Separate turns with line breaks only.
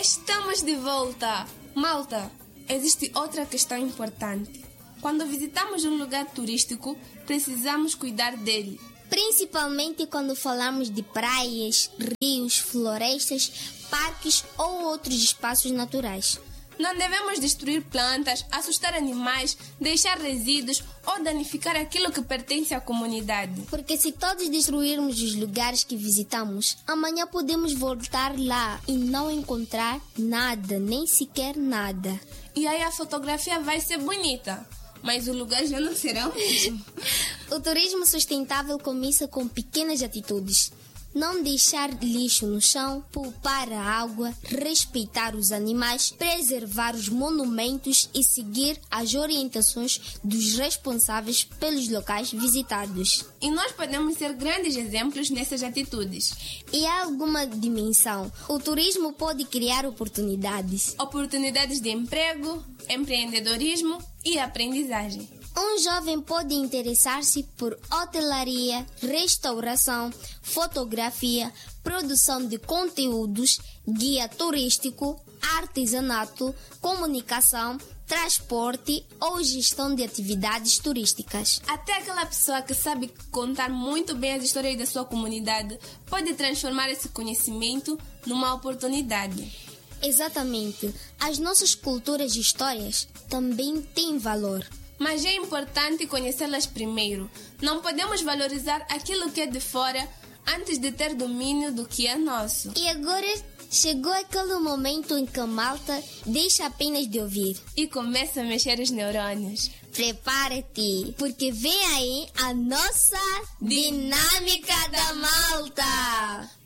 Estamos de volta! Malta, existe outra questão importante. Quando visitamos um lugar turístico, precisamos cuidar dele.
Principalmente quando falamos de praias, rios, florestas, parques ou outros espaços naturais.
Não devemos destruir plantas, assustar animais, deixar resíduos ou danificar aquilo que pertence à comunidade.
Porque se todos destruirmos os lugares que visitamos, amanhã podemos voltar lá e não encontrar nada, nem sequer nada.
E aí a fotografia vai ser bonita, mas o lugar já não será o mesmo.
O turismo sustentável começa com pequenas atitudes. Não deixar lixo no chão, poupar a água, respeitar os animais, preservar os monumentos e seguir as orientações dos responsáveis pelos locais visitados.
E nós podemos ser grandes exemplos nessas atitudes.
E há alguma dimensão. O turismo pode criar oportunidades.
Oportunidades de emprego, empreendedorismo e aprendizagem.
Um jovem pode interessar-se por hotelaria, restauração, fotografia, produção de conteúdos, guia turístico, artesanato, comunicação, transporte ou gestão de atividades turísticas.
Até aquela pessoa que sabe contar muito bem as histórias da sua comunidade pode transformar esse conhecimento numa oportunidade.
Exatamente. As nossas culturas e histórias também têm valor.
Mas é importante conhecê-las primeiro. Não podemos valorizar aquilo que é de fora antes de ter domínio do que é nosso.
E agora chegou aquele momento em que a malta deixa apenas de ouvir
e começa a mexer os neurônios.
Prepara-te, porque vem aí a nossa Dinâmica da Malta!